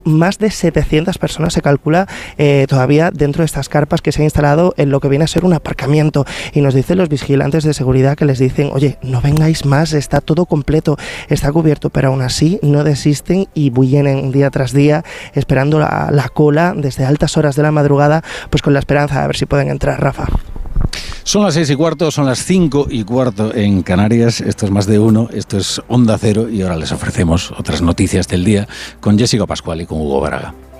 Más de 700 personas se calcula todavía dentro de estas carpas que se han instalado en lo que viene a ser un aparcamiento, y nos dicen los vigilantes de seguridad que les dicen, oye, no vengáis más, está todo completo, está cubierto, pero aún así no desisten y vienen día tras día esperando la cola desde altas horas de la madrugada, pues con la esperanza de ver si pueden entrar, Rafa. Son las 6:15, son las 5:15 en Canarias. Esto es Más de Uno, esto es Onda Cero, y ahora les ofrecemos otras noticias del día con Jessica Pascual y con Hugo Braga.